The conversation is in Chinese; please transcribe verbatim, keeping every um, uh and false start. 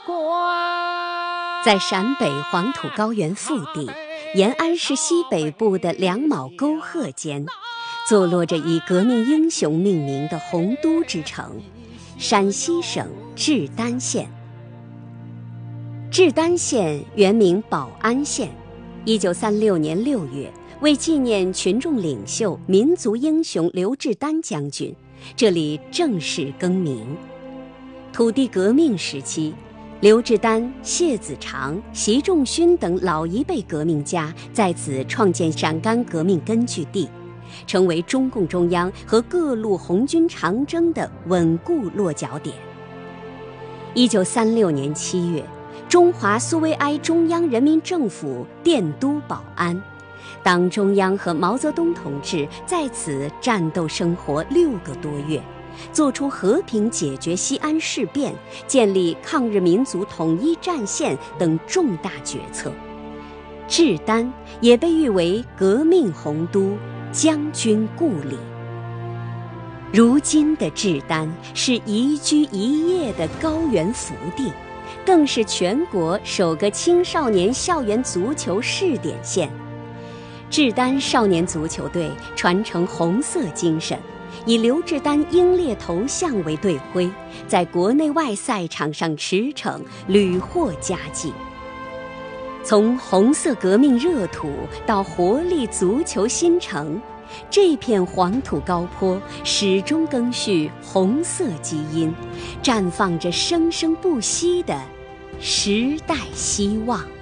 关。 在陕北黄土高原腹地，延安市西北部的两卯沟壑间，坐落着以革命英雄命名的洪都之城——陕西省志丹县。志丹县原名保安县，一九三六年六月，为纪念群众领袖、民族英雄刘志丹将军，这里正式更名。土地革命时期，刘志丹、谢子长、习仲勋等老一辈革命家在此创建陕甘革命根据地，成为中共中央和各路红军长征的稳固落脚点。一九三六年七月，中华苏维埃中央人民政府电都保安，党中央和毛泽东同志在此战斗生活六个多月，做出和平解决西安事变、建立抗日民族统一战线等重大决策。志丹也被誉为革命洪都、将军故里。如今的志丹是宜居宜业的高原福地，更是全国首个青少年校园足球试点县。志丹少年足球队传承红色精神，以刘志丹英烈头像为队徽，在国内外赛场上驰骋，屡获佳绩。从红色革命热土到活力足球新城，这片黄土高坡始终赓续红色基因，绽放着生生不息的时代希望。